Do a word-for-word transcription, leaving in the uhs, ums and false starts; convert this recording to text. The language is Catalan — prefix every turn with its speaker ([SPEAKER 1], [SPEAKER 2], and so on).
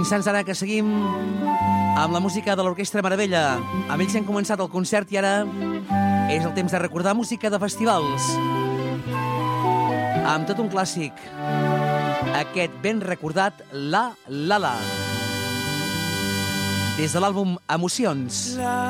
[SPEAKER 1] instants ara que seguim amb la música de l'Orquestra Meravella. Amb ells hem començat el concert i ara és el temps de recordar música de festivals. Amb tot un clàssic, aquest ben recordat La La La, des de l'àlbum Emocions.